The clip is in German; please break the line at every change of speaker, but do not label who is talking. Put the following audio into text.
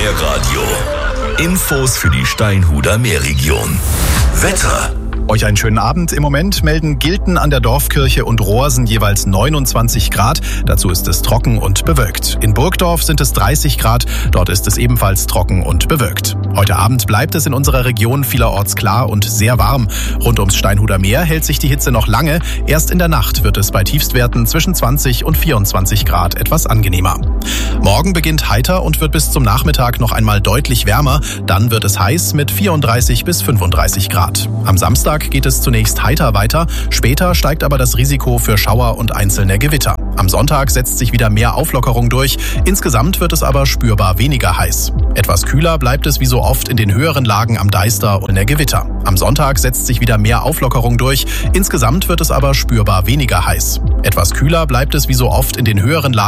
Radio. Infos für die Steinhuder Meerregion. Wetter.
Euch einen schönen Abend. Im Moment melden Gilten an der Dorfkirche und Rohrsen jeweils 29 Grad. Dazu ist es trocken und bewölkt. In Burgdorf sind es 30 Grad. Dort ist es ebenfalls trocken und bewölkt. Heute Abend bleibt es in unserer Region vielerorts klar und sehr warm. Rund ums Steinhuder Meer hält sich die Hitze noch lange. Erst in der Nacht wird es bei Tiefstwerten zwischen 20 und 24 Grad etwas angenehmer. Morgen beginnt heiter und wird bis zum Nachmittag noch einmal deutlich wärmer. Dann wird es heiß mit 34 bis 35 Grad. Am Samstag geht es zunächst heiter weiter, später steigt aber das Risiko für Schauer und einzelne Gewitter. Am Sonntag setzt sich wieder mehr Auflockerung durch, insgesamt wird es aber spürbar weniger heiß. Etwas kühler bleibt es wie so oft in den höheren Lagen am Deister und in der Gewitter. Am Sonntag setzt sich wieder mehr Auflockerung durch, insgesamt wird es aber spürbar weniger heiß. Etwas kühler bleibt es wie so oft in den höheren Lagen